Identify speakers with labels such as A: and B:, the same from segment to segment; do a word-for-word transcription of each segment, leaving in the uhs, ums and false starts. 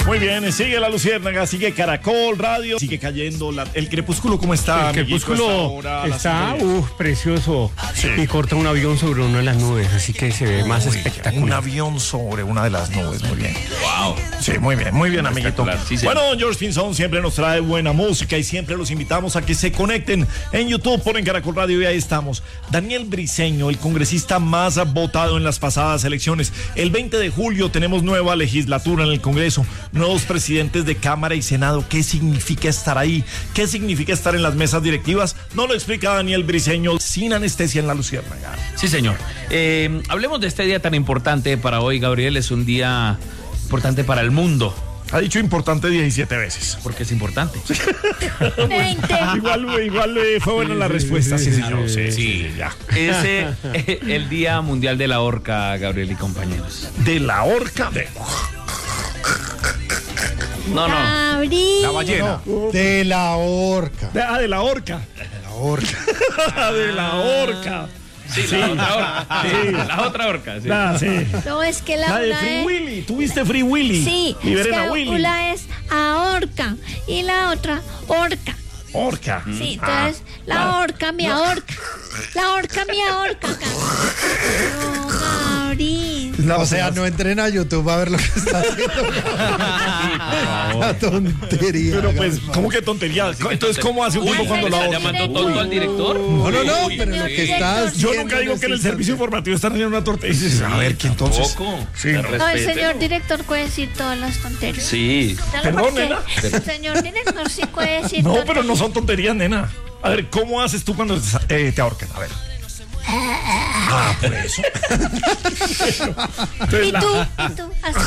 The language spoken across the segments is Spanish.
A: Muy bien, sigue la Luciérnaga, sigue Caracol Radio, sigue cayendo la, el crepúsculo. ¿Cómo está?
B: El crepúsculo
A: hora,
B: está, uff, precioso.
A: Sí.
B: Y corta un avión sobre una de las nubes, así que se ve más
A: Uy,
B: espectacular.
A: un avión sobre una de las nubes, muy bien.
C: Wow.
A: Sí, muy bien, muy bien, amiguito.
C: Sí, sí.
A: Bueno, don George Pinzón siempre nos trae buena música y siempre los invitamos a que se conecten en YouTube, ponen Caracol Radio y ahí estamos. Daniel Briceño, el congresista más votado en las pasadas elecciones. El veinte de julio tenemos nueva legislatura en el Congreso, nuevos presidentes de Cámara y Senado. ¿Qué significa estar ahí? ¿Qué significa estar en las mesas directivas? No lo explica Daniel Briceño sin anestesia en la Luciérnaga.
C: Sí, señor. Eh, hablemos de este día tan importante para hoy, Gabriel. Es un día importante para el mundo.
A: Ha dicho importante diecisiete veces.
C: Porque es importante.
D: veinte.
A: Igual, igual eh, fue buena la respuesta, sí, señor. Sí, sí, ya.
C: Es eh, el Día Mundial de la Orca, Gabriel y compañeros.
A: De la horca de...
C: No, no.
D: Gabriel.
E: La ballena.
F: De la horca.
A: de- ah, de la horca.
F: La horca.
A: De la horca.
C: Sí, la otra orca. Sí, la otra orca. Sí.
A: Ah, sí.
D: No, es que la,
A: La de
D: una
A: Free
D: es...
A: Willy. ¿Tuviste Free Willy?
D: Sí, es
A: Liberen a
D: que
A: Willy.
D: una es ahorca y la otra horca.
A: Horca.
D: Sí,
A: Ah,
D: entonces la horca me ahorca. La horca me ahorca. No, Gabriel.
A: La-
F: O sea, no entren a YouTube a ver lo que está haciendo. La tontería.
A: Pero pues, ¿cómo que tontería? Entonces, ¿cómo hace un
C: Uy,
A: tipo cuando la
C: ¿está
A: horca?
C: llamando tonto al director?
F: No, no, no,
C: Uy,
F: pero lo
C: sí.
F: que estás
A: Yo
F: haciendo
A: nunca digo que en el
F: es
A: servicio informativo están haciendo una torta. Y dices, a ver, ¿qué entonces?
C: Tampoco.
A: Sí, no.
D: No, el señor director puede decir todas las tonterías.
C: Sí.
D: ¿Sabe
A: Perdón,
D: por qué?
A: nena.
D: El señor director sí puede decir
A: No,
D: tonterías.
A: pero no son tonterías, nena. A ver, ¿cómo haces tú cuando eh, te ahorcan? A ver. Ah, por eso. Entonces,
D: ¿Y
A: la-
D: tú? ¿Y tú? Así.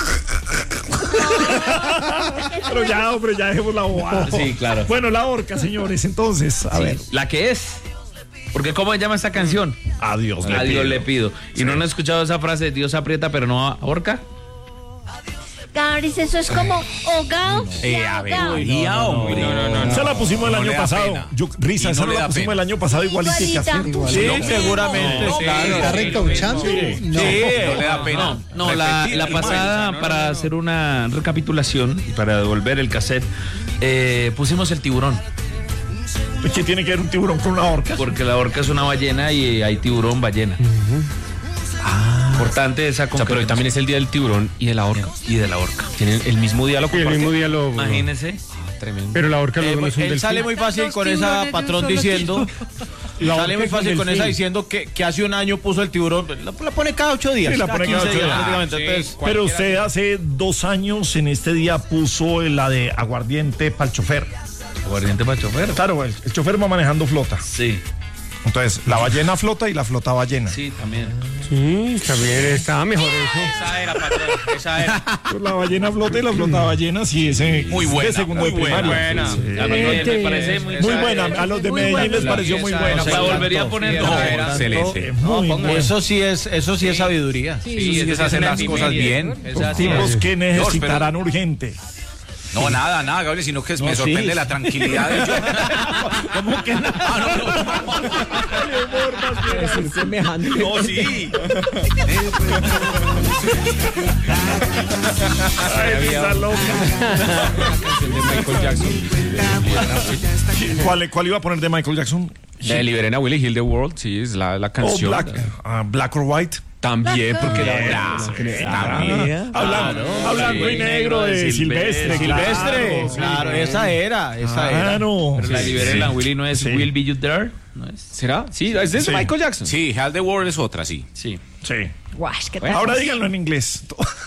D: No,
A: Pero ya, hombre, ya dejemos la bobada.
C: Sí, claro.
A: Bueno, la horca, señores, entonces, a
C: Sí,
A: ver.
C: la que es. Porque ¿cómo se llama esta canción?
A: Adiós,
C: A Dios le pido. ¿Y no han escuchado esa frase de Dios aprieta pero no ahorca?
D: Gabriel, eso es como hogao y
E: Eh, a ver,
D: ahogao.
C: María, hombre.
E: No, no, no, no.
A: Esa la pusimos el
E: No
A: año
E: le da
A: pasado.
E: pena.
A: Yo, risa,
E: Y
A: esa
E: no
A: no
E: le
A: la
E: da
A: pusimos
E: pena.
A: el año pasado igualita.
D: Igualita.
F: Igual.
E: Sí,
F: No,
E: seguramente.
C: no,
E: claro.
F: ¿Está recauchando?
A: Sí.
F: No.
E: Sí, no le da pena.
C: No, no, la,
E: Repetir
C: la
E: el
C: pasada,
E: mal.
C: para hacer una recapitulación y para devolver el cassette, eh, pusimos el tiburón.
A: ¿Qué tiene que ver un tiburón con una horca?
C: Porque la orca es una ballena y hay tiburón ballena. Importante esa
G: O sea, pero hoy
C: concreción.
G: también es el día del tiburón y de la orca.
C: Y de la orca.
G: Tienen el mismo día, lo
B: Y el
G: comparten.
B: mismo día lo...
C: Imagínese.
G: Tremendo.
B: Pero la horca luego no es un
E: Él
B: delfín.
E: sale muy fácil con esa patrón diciendo.
B: La
E: Sale
B: orca
E: muy
B: es un
E: fácil con
B: delfín.
E: esa diciendo que, que hace un año puso el tiburón. La, la pone cada ocho días.
A: Sí, la pone cada
E: quince
A: ocho
E: días,
A: días.
E: prácticamente.
G: Ah, sí.
E: Entonces,
A: Pero usted hace dos años en este día puso la de aguardiente para el chofer.
C: Aguardiente para chofer.
A: Claro, el, el chofer va manejando flota.
C: Sí,
A: Entonces, la ballena flota y la flota ballena.
C: sí, también.
B: Sí, también estaba mejor eso.
E: esa era, patrón. Esa era.
A: Pues la ballena flota y la flota ballena, sí, ese
E: Muy buena,
A: de segundo
E: muy
A: de primaria.
E: buena.
A: Sí, sí.
C: A mí me, me parece muy,
A: Muy buena, a los de
D: Muy
A: Medellín
D: buena.
A: les pareció muy
E: Esa-
A: buena.
E: esa
C: La
A: pues,
C: volvería a poner.
E: Sí,
C: No,
E: esa era.
G: Excelente.
A: muy
E: No,
A: buena.
E: eso sí es, eso sí es sabiduría.
G: Sí, es que se hacen las cosas bien.
E: Esa sí
A: Tipos
E: es.
A: que necesitarán urgente.
H: No, nada, nada, Gabriel, sino que me
E: sí.
H: sorprende la tranquilidad de yo.
A: ¿Cómo que no?
F: Semejante.
H: No, sí.
A: Ay, esa loca.
G: De Michael Jackson.
A: ¿Cuál, ¿Cuál iba a poner de Michael Jackson?
G: De Liberen a Willy Heal the World, sí, es la, la
A: Oh,
G: canción.
A: Black, ah, Black or White.
G: También, porque
A: Bien,
G: era
A: sí,
F: También.
A: Hablando, hablando y negro de Silvestre.
E: Silvestre,
A: claro,
E: claro,
A: sí.
E: esa era, esa era.
A: Claro.
C: Pero la
A: Sí,
C: liberé
A: sí.
C: la Willy no es
A: Sí.
C: Will Be You There. ¿No es?
G: ¿Será? Sí, es de
A: Sí.
G: Michael Jackson.
H: Sí, Hell the World es otra, sí.
C: Sí.
A: Sí.
D: Guash, ¿qué
A: Ahora
D: tal?
A: díganlo en inglés.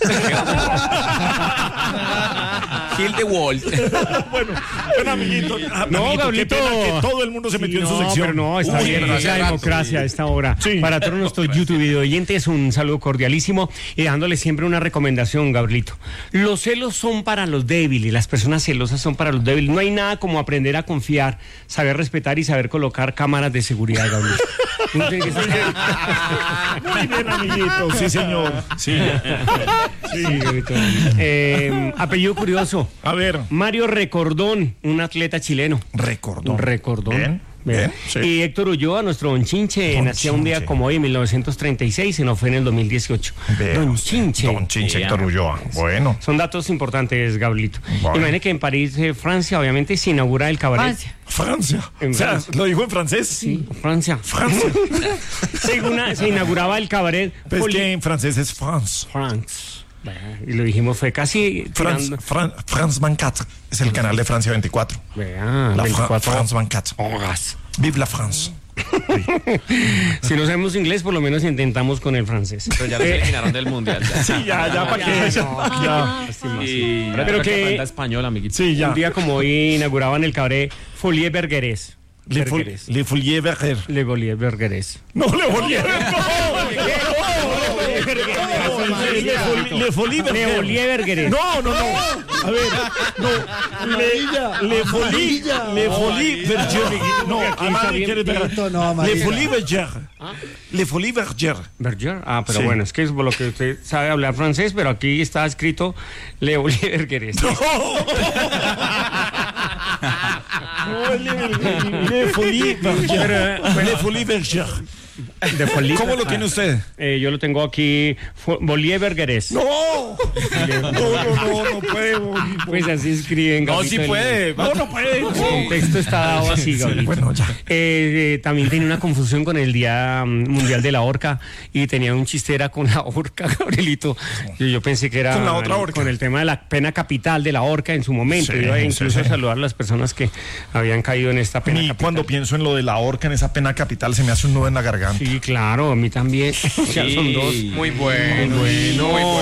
H: Heal the World.
A: bueno, bueno, amiguito. ah,
B: No,
A: amiguito,
B: Gabrielito.
A: qué pena que todo el mundo se metió en su
B: No,
A: sección.
B: pero no, está
A: Uy,
B: bien,
A: pero
B: es la
A: hace rato.
B: democracia a esta hora.
A: Sí.
B: Para todos nuestros YouTube video oyentes, un saludo cordialísimo y dándole siempre una recomendación, Gabrielito. Los celos son para los débiles, las personas celosas son para los débiles. No hay nada como aprender a confiar, saber respetar y saber colocar cámaras de seguridad, Gabrielito. No tiene que ser-
A: Muy bien, amiguito. Sí, señor. Sí.
B: Sí, Gabrielito. Eh, apellido curioso.
A: A ver.
B: Mario Recordón, un atleta chileno.
A: Recordón.
B: Recordón.
A: Bien. Bien, sí.
B: Y Héctor Ulloa, nuestro Don Chinche,
A: Don
B: nacía un día
A: Chinche.
B: como hoy, en mil novecientos treinta y seis, y no fue en el dos mil dieciocho.
A: Vea
B: Don
A: usted,
B: Chinche.
A: Don Chinche, Héctor Ulloa. Bueno.
B: Son datos importantes, Gabrielito.
A: Bueno.
B: Imagine que en París, eh, Francia, obviamente, se inaugura el cabaret.
D: Francia.
A: Francia.
B: En
A: O sea,
B: Francia.
A: ¿lo dijo en francés?
B: Sí, Francia.
A: Francia.
B: se, una- se inauguraba el cabaret.
A: Pues
B: Poli-
A: que en francés es France.
B: France. Vea, y lo dijimos, fue casi
A: France,
B: tirando-
A: Fran- France veinticuatro. Es el canal de Francia veinticuatro.
B: Vea,
A: La Fra-
B: veinticuatro
A: France veinticuatro.
B: horas.
A: Vive la France.
B: Si no sabemos inglés, por lo menos intentamos con el francés.
G: Pero ya los eliminaron del mundial. Ya.
A: Sí, ya, ya, para que.
B: no.
A: Ya.
G: Y
B: Pero
G: pero
B: que-
G: que aprenda español, amiguito.
A: Sí, ya.
B: Un día como hoy inauguraban el cabaret Folie Bergerés.
A: Le, fol,
B: Bergerés.
A: le Folie Berger.
B: Le Folie Bergerés.
A: No, Le Folie Berger. Le Folie
B: Le
A: Berger.
B: Folie Bergerés.
A: No, no, no. A ver, no. Le, le Folie, Le Folie Berger. No, además
B: bien
A: quieres ver.
F: clarito, no,
A: Le
F: amarilla.
A: Folie Berger. Le Folie Berger.
B: Berger. Ah, pero
A: Sí.
B: bueno, es que es por lo que usted sabe hablar francés, pero aquí está escrito Le Folie Bergerés.
A: No, Le, le Folie Berger. Le Folie Berger.
B: De Folie.
A: ¿Cómo lo tiene usted?
B: Eh, yo lo tengo aquí, Fo- Folie Bergerés.
A: No, no, no, no, no puede.
B: Pues así escriben.
E: No,
B: Gabito,
E: sí
B: en-
E: puede.
A: No, no puede.
B: El contexto está dado así, Gabrielito.
A: Bueno, ya.
B: Eh, eh, también tenía una confusión con el Día mm, Mundial de la Horca y tenía un chistera con la horca, Gabrielito. Yo, yo pensé que era
A: Con la otra horca.
B: con el tema de la pena capital de la horca en su momento.
A: Sí,
B: Iba a
A: sí,
B: incluso
A: sí.
B: a saludar a las personas que habían caído en esta
A: A
B: pena
A: mí
B: capital.
A: cuando pienso en lo de la horca, en esa pena capital, se me hace un nudo en la garganta.
B: Sí, claro, a mí también. Ya son dos.
G: Muy bueno.
B: Bueno,
G: Muy bueno.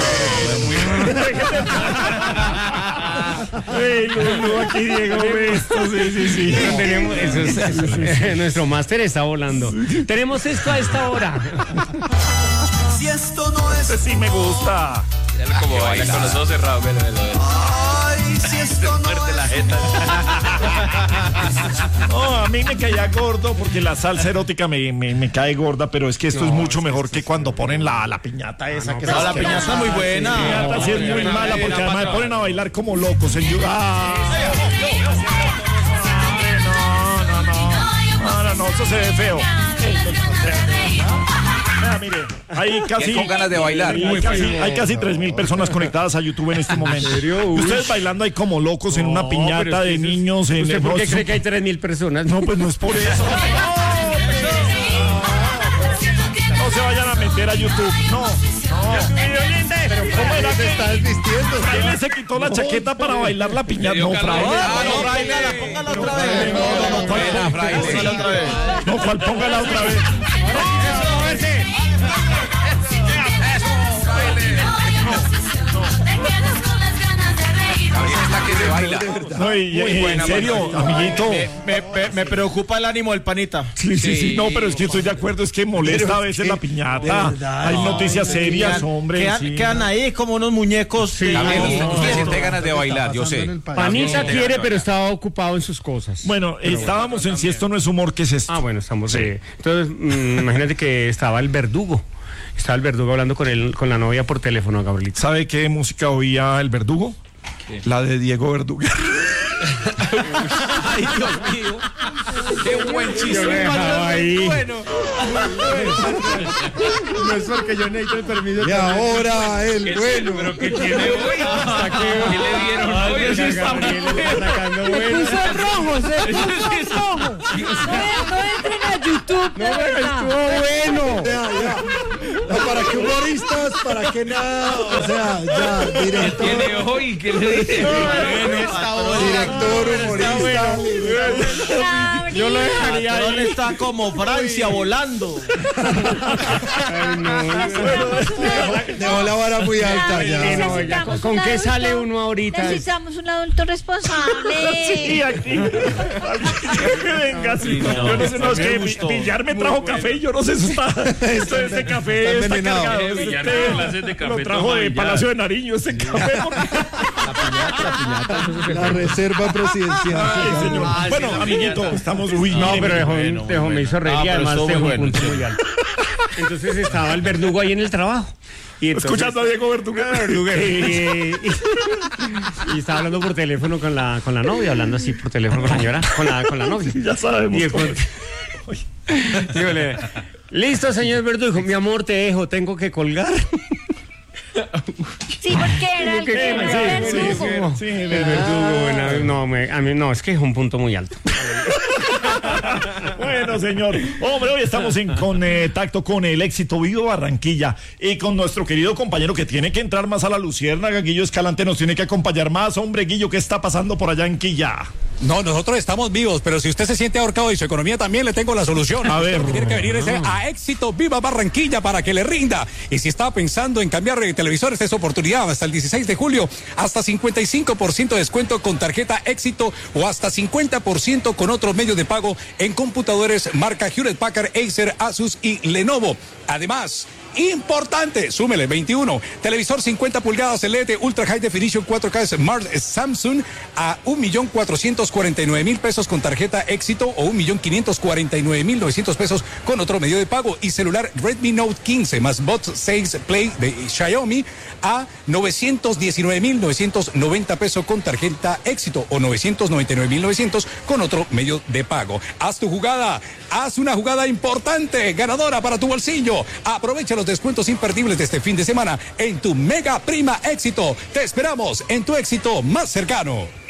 A: Ey, Lulu, aquí Diego ve esto, sí, sí, sí.
B: Pero tenemos, eso es- eso es- nuestro máster está volando. Tenemos esto a esta hora.
I: Si esto no es
A: Ese sí me gusta.
G: Míralo como baila con los ojos cerrados. Velo, velo, velo.
I: ay, si esto no
G: Muerte la
I: es
G: jeta.
A: No, a mí me caía gordo porque la salsa erótica me, me, me cae gorda, pero es que esto es mucho mejor que cuando ponen la, la piñata esa. que
E: No,
A: es
E: la
A: asquerosa.
E: piñata es muy buena.
A: La piñata sí es muy mala porque además me ponen a bailar como locos en YouTube. Ah, no, no, no. No, no, no, eso se ve feo. Vea, mire, hay casi,
H: Con ganas de bailar.
A: hay casi, hay casi tres mil personas conectadas a YouTube en este momento. Y ustedes bailando ahí como locos en una piñata de niños. En,
B: ¿Usted por
A: no,
B: qué
A: eso-
B: cree que hay tres mil personas?
A: No, pues no es por eso. No se vayan a meter a YouTube. No, no. Pero ¿cómo era que
F: Estás vistiendo.
A: Fraile se quitó la chaqueta para bailar la piñata? No, Fraile.
E: Ah, no, Fraile, póngala otra vez.
A: No, no, no, ¿cuál
H: Buena,
A: póngala
H: Fraile.
E: Póngala otra vez.
A: No, ¿cuál póngala otra vez?
H: Gabriel es la que se baila.
A: No, y, y- en serio, amiguito.
E: Me, me- me preocupa el ánimo del panita.
A: Sí, sí, sí, no, pero es que estoy de acuerdo, es que molesta a veces la
F: de
A: piñata.
F: verdad,
A: Hay
F: no,
A: noticias serias, hombre.
E: Quedan,
A: sí.
E: quedan ahí como unos muñecos.
H: Gabriel,
E: Sí.
H: usted
A: no,
H: usted
A: no.
H: siente ganas de bailar, yo sé.
B: Panita quiere, pero estaba ocupado en sus cosas.
A: Bueno, estábamos en Si esto no es humor, ¿qué es esto?
B: Ah, bueno, estamos. eh, entonces, mm, imagínate que estaba el verdugo. Estaba el verdugo hablando con él, con la novia por teléfono, Gabrielito.
A: ¿Sabe qué música oía el verdugo? La de Diego Verdugo.
H: Ay, Dios mío. Qué buen
B: Yo
H: chiste.
B: lo dejaba ahí.
F: No es porque yo necesito el permiso. Y ahora el bueno.
G: Pero ¿qué tiene hoy? ¿Hasta qué le dieron hoy? Eso está muy
B: Gabriel está sacando bueno.
D: rojo, se puso rojo. No, no entren a YouTube, de verdad.
B: Estuvo bueno.
F: Ya, ya. No, ¿para qué humoristas? ¿Para qué nada? O sea, ya, director.
G: ¿Tiene hoy? ¿Qué le dije?
F: Director, humorista.
B: Yo lo dejaría
E: Patrón
B: ahí.
E: está como Francia volando.
B: Ay, no,
F: Dejó la vara muy alta
B: Sí,
F: ya.
B: no, ya, ¿con- ¿Con qué sale uno ahorita?
D: Necesitamos un adulto responsable.
A: Sí, aquí. Que venga, sí. Yo no sé, no, es que Villar me trajo café y yo no sé, eso está. Esto, este café
F: está
A: está
F: envenenado.
A: cargado.
G: Eh, Villar,
A: Este,
G: no clases de café,
A: lo trajo
G: toma
A: de
G: Villar.
A: Palacio de Nariño, este café. porque-
F: La reserva presidencial.
A: Ay, señor.
G: Ah, sí,
A: Bueno,
G: la
A: amiguito,
G: piñata.
A: estamos. Uy,
B: No,
A: mire,
B: pero dejó,
E: bueno,
B: dejó-
E: muy
B: me hizo reír
E: Ah,
B: y
E: pero
B: además
E: estuvo
B: dejó
E: muy
B: un
E: bueno,
B: punto
E: sí.
B: muy alto. Entonces estaba el verdugo ahí en el trabajo Y entonces,
A: escuchando a Diego Verduguer.
B: y, y, y estaba hablando por teléfono con la, con la novia, hablando así por teléfono con la señora, con la, con la novia.
A: Ya sabemos.
B: Y después, dígole, listo, señor Verdugo. Dijo, mi amor, te dejo, tengo que colgar.
D: Sí, porque era el que era el
B: Sí,
D: verdugo.
B: sí, el verdugo. Bueno, no, me, a mí no, es que es un punto muy alto.
A: Bueno, señor. Hombre, hoy estamos en contacto con el éxito Vivo Barranquilla y con nuestro querido compañero que tiene que entrar más a la luciérnaga, Guillo Escalante, nos tiene que acompañar más. Hombre, Guillo, ¿qué está pasando por allá en Quilla?
J: No, nosotros estamos vivos, pero si usted se siente ahorcado y su economía también, le tengo la solución.
A: A ver.
J: Lo que tiene que venir es a Éxito Viva Barranquilla para que le rinda. Y si está pensando en cambiar de televisor, esta es oportunidad. Hasta el dieciséis de julio, hasta cincuenta y cinco por ciento de descuento con tarjeta Éxito o hasta cincuenta por ciento con otros medios de pago en computadores marca Hewlett Packard, Acer, Asus y Lenovo. Además, importante, súmele veintiuno, televisor cincuenta pulgadas L E D Ultra High Definition cuatro K Smart Samsung a un millón cuatrocientos cuarenta y nueve mil pesos con tarjeta Éxito o un millón quinientos cuarenta y nueve mil novecientos pesos con otro medio de pago. Y celular Redmi Note quince más Bot seis Play de Xiaomi a novecientos diecinueve mil novecientos noventa pesos con tarjeta Éxito o novecientos noventa y nueve mil novecientos con otro medio de pago. Haz tu jugada, haz una jugada importante, ganadora para tu bolsillo. Aprovecha los descuentos imperdibles de este fin de semana en tu Mega Prima Éxito. Te esperamos en tu Éxito más cercano.